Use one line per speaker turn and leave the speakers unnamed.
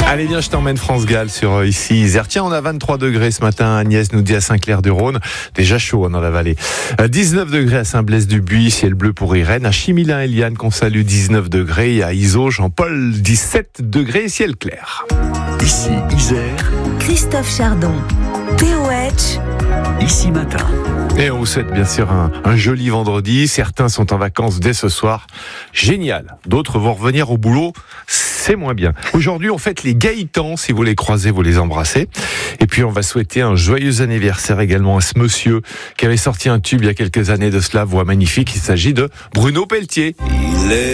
Allez bien, je t'emmène France Gall sur ici Isère. Tiens, on a 23 degrés ce matin. Agnès nous dit à Saint-Clair-du-Rhône. Déjà chaud dans la vallée. 19 degrés à Saint-Blaise-du-Buis, ciel bleu pour Irène. À Chimilin-Eliane qu'on salue, 19 degrés. Et à Iso, Jean-Paul, 17 degrés, ciel clair.
Ici Isère.
Christophe Chardon. POH.
Ici matin.
Et on vous souhaite bien sûr un joli vendredi. Certains sont en vacances dès ce soir. Génial. D'autres vont revenir au boulot. C'est moins bien. Aujourd'hui, on fête les Gaëtans. Si vous les croisez, vous les embrassez. Et puis, on va souhaiter un joyeux anniversaire également à ce monsieur qui avait sorti un tube il y a quelques années de cela. Voix magnifique. Il s'agit de Bruno Pelletier.